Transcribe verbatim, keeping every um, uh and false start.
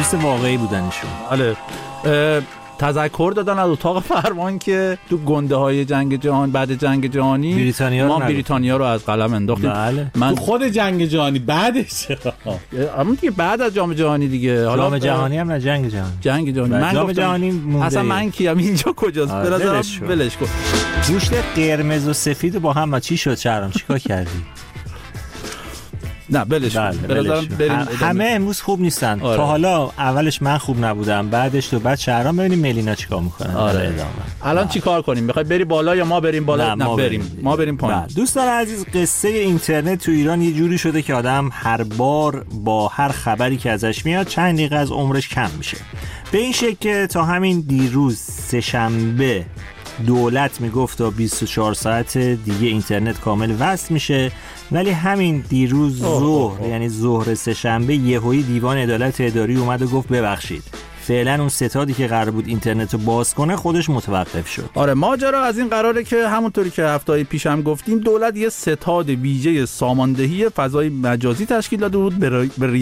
دوست واقعی بودنشون. بله. تذکر دادن از اتاق فرمان که تو گنده های جنگ جهان بعد جنگ جهانی بریتانیا ما بریتانیا رو از قلم انداختیم. بله. من تو خود جنگ جهانی بعدش اما دیگه بعد از جام جهانی دیگه، حالا جام جهانی هم نه جنگ جهانی. جنگ جهانی من جام جهانی مونده. اصلا من کیم اینجا کجاست؟ برادرم ولش کن. گوشت قرمز و سفید با هم چی شد چرام چیکار کردی؟ نه بلش بله برادرم بریم. همه امروز خوب نیستن. آره. تا حالا اولش من خوب نبودم، بعدش تو بعد شهرام ببینیم ملینا چیکار میکنن. آره ادامه. الان چیکار کنیم؟ میخوای بری بالا یا ما بریم بالا؟ نه, نه ما بریم. بریم ما بریم پایین. دوستان عزیز، قصه اینترنت تو ایران یه جوری شده که آدم هر بار با هر خبری که ازش میاد چند دقیقه از عمرش کم میشه. به این شکل که تا همین دیروز سه شنبه دولت میگفت تا بیست و چهار ساعت دیگه اینترنت کامل وصل میشه، ولی همین دیروز ظهر یعنی ظهر سه شنبه یهویی دیوان عدالت اداری اومد و گفت ببخشید فعلا اون ستادی که قرار بود اینترنت رو باز کنه خودش متوقف شد. آره ماجرا از این قراره که همونطوری که هفته‌های پیش هم گفتیم دولت یه ستاد ویژه ساماندهی فضای مجازی تشکیل داده بود به